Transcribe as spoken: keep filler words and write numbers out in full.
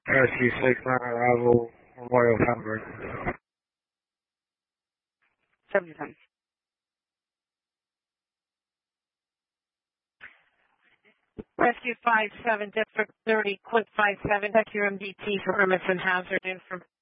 Rescue six nine arrival, Memorial Hamburg. seventy ten. Rescue five seven, District thirty, Quit five seven, check your M D T for Emerson Hazard Information.